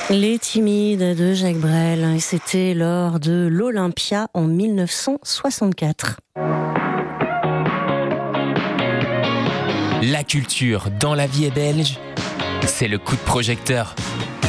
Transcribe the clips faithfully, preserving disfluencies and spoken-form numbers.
Les Timides de Jacques Brel, et c'était lors de l'Olympia en mille neuf cent soixante-quatre. La culture dans la vie est belge, c'est le coup de projecteur.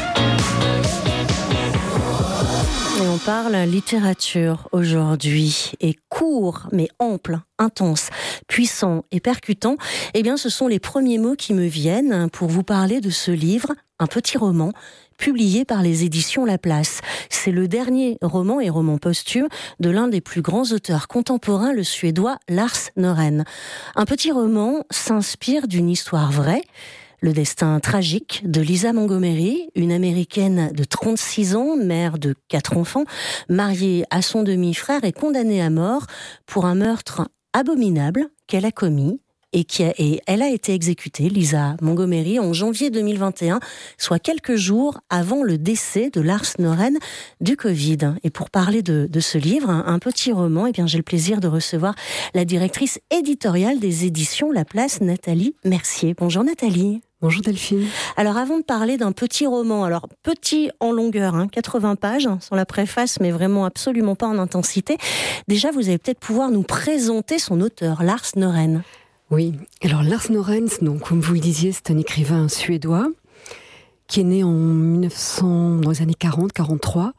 Et on parle littérature aujourd'hui, et court mais ample, intense, puissant et percutant. Eh bien, ce sont les premiers mots qui me viennent pour vous parler de ce livre, un petit roman publié par les éditions Laplace. C'est le dernier roman et roman posthume de l'un des plus grands auteurs contemporains, le Suédois Lars Norén. Un petit roman s'inspire d'une histoire vraie, le destin tragique de Lisa Montgomery, une Américaine de trente-six ans, mère de quatre enfants, mariée à son demi-frère et condamnée à mort pour un meurtre abominable qu'elle a commis. Et, qui a, et elle a été exécutée, Lisa Montgomery, en janvier deux mille vingt et un, soit quelques jours avant le décès de Lars Norén du Covid. Et pour parler de, de ce livre, un, un petit roman, eh bien, j'ai le plaisir de recevoir la directrice éditoriale des éditions Laplace, Nathalie Mercier. Bonjour Nathalie. Bonjour Delphine. Alors avant de parler d'un petit roman, alors petit en longueur, hein, quatre-vingts pages, sans la préface, mais vraiment absolument pas en intensité, déjà vous allez peut-être pouvoir nous présenter son auteur, Lars Norén. Oui, alors Lars Norén, donc, comme vous le disiez, c'est un écrivain suédois qui est né en mille neuf cents, dans les années quarante quarante-trois,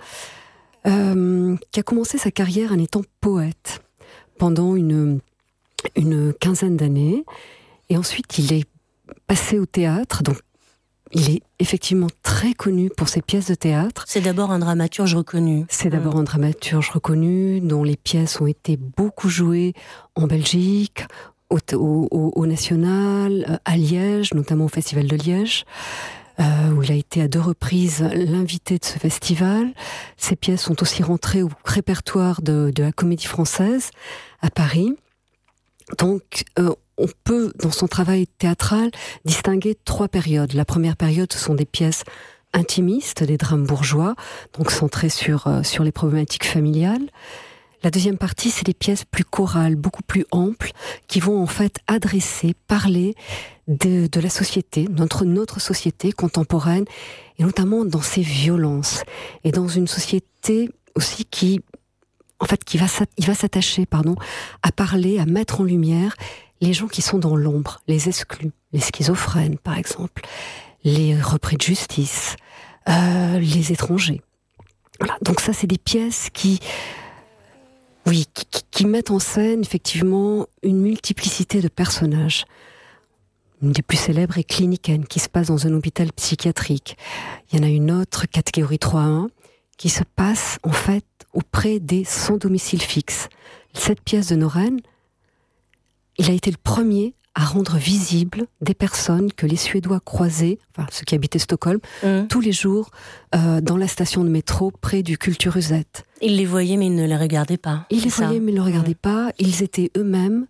euh, qui a commencé sa carrière en étant poète pendant une, une quinzaine d'années. Et ensuite, il est passé au théâtre, donc il est effectivement très connu pour ses pièces de théâtre. C'est d'abord un dramaturge reconnu. C'est d'abord mmh. un dramaturge reconnu, dont les pièces ont été beaucoup jouées en Belgique, Au, au, au National, à Liège, notamment au Festival de Liège, euh, où il a été à deux reprises l'invité de ce festival. Ses pièces sont aussi rentrées au répertoire de, de la Comédie Française à Paris. Donc, euh, on peut, dans son travail théâtral, distinguer trois périodes. La première période, ce sont des pièces intimistes, des drames bourgeois, donc centrés sur, euh, sur les problématiques familiales. La deuxième partie, c'est des pièces plus chorales, beaucoup plus amples, qui vont en fait adresser, parler de, de la société, notre, notre société contemporaine, et notamment dans ses violences, et dans une société aussi qui, en fait, qui va, il va s'attacher, pardon, à parler, à mettre en lumière les gens qui sont dans l'ombre, les exclus, les schizophrènes, par exemple, les repris de justice, euh, les étrangers. Voilà. Donc ça, c'est des pièces qui Oui, qui, qui mettent en scène effectivement une multiplicité de personnages. Une des plus célèbres est Kliniken, qui se passe dans un hôpital psychiatrique. Il y en a une autre, catégorie trois un, qui se passe en fait auprès des sans domicile fixe. Cette pièce de Norén, il a été le premier à rendre visible des personnes que les Suédois croisaient, enfin ceux qui habitaient Stockholm, mmh. tous les jours euh, dans la station de métro près du Kulturhuset. Ils les voyaient mais ils ne les regardaient pas. Ils les voyaient mais ils ne les regardaient mmh. pas. Ils étaient eux-mêmes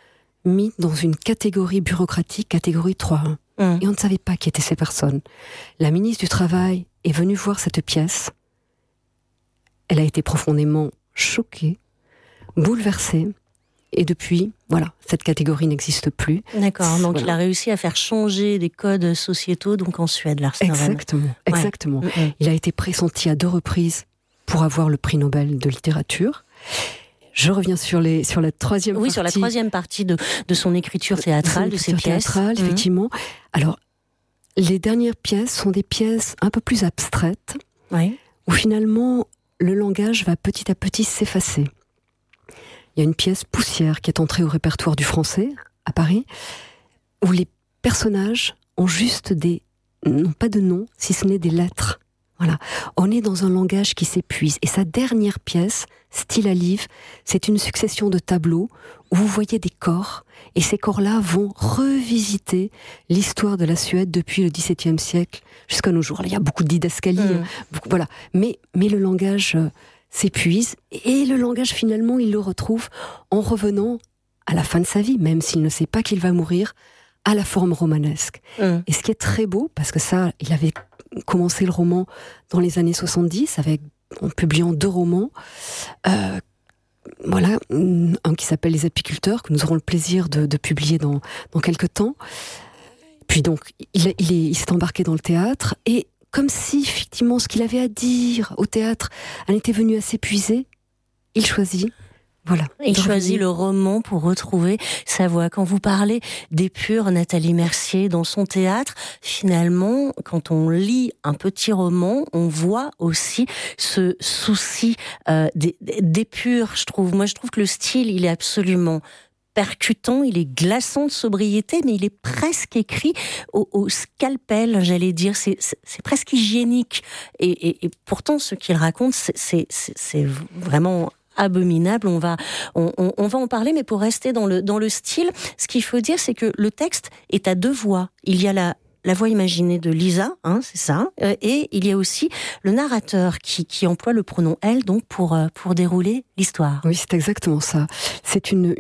mis dans une catégorie bureaucratique, catégorie trois un. Mmh. Et on ne savait pas qui étaient ces personnes. La ministre du Travail est venue voir cette pièce. Elle a été profondément choquée, bouleversée. Et depuis, voilà, cette catégorie n'existe plus. D'accord, donc voilà. Il a réussi à faire changer des codes sociétaux, donc en Suède, Lars Norén. Exactement, exactement. Ouais. Il a été pressenti à deux reprises pour avoir le prix Nobel de littérature. Je reviens sur, les, sur la troisième oui, partie. Oui, sur la troisième partie de, de son écriture théâtrale, de, de ses pièces. Théâtrale, mmh. effectivement. Alors, les dernières pièces sont des pièces un peu plus abstraites, oui. où finalement, le langage va petit à petit s'effacer. Il y a une pièce Poussière qui est entrée au répertoire du français, à Paris, où les personnages ont juste des... n'ont pas de nom, si ce n'est des lettres. Voilà. On est dans un langage qui s'épuise. Et sa dernière pièce, Stille à Liv, c'est une succession de tableaux où vous voyez des corps, et ces corps-là vont revisiter l'histoire de la Suède depuis le dix-septième siècle jusqu'à nos jours. Là, il y a beaucoup de didascalies, mmh. beaucoup, voilà. Mais, mais le langage... Euh, s'épuise, et le langage finalement il le retrouve en revenant à la fin de sa vie, même s'il ne sait pas qu'il va mourir, à la forme romanesque. Mmh. Et ce qui est très beau, parce que ça, il avait commencé le roman dans les années soixante-dix, avec, en publiant deux romans, euh, voilà, un qui s'appelle Les Apiculteurs, que nous aurons le plaisir de, de publier dans, dans quelques temps. Puis donc, il, il, est, il s'est embarqué dans le théâtre, et comme si effectivement ce qu'il avait à dire au théâtre en était venu à s'épuiser, il choisit. Voilà. Il choisit le roman pour retrouver sa voix. Quand vous parlez d'épure, Nathalie Mercier, dans son théâtre, finalement, quand on lit un petit roman, on voit aussi ce souci euh, d'épure, je trouve. Moi, je trouve que le style, il est absolument percutant, il est glaçant de sobriété, mais il est presque écrit au, au scalpel, j'allais dire. C'est, c'est, c'est presque hygiénique. Et, et, et pourtant, ce qu'il raconte, c'est, c'est, c'est vraiment abominable. On va, on, on, on va en parler, mais pour rester dans le, dans le style, ce qu'il faut dire, c'est que le texte est à deux voix. Il y a la, la voix imaginée de Lisa, hein, c'est ça, euh, et il y a aussi le narrateur qui, qui emploie le pronom elle, donc pour, pour dérouler l'histoire. Oui, c'est exactement ça. C'est une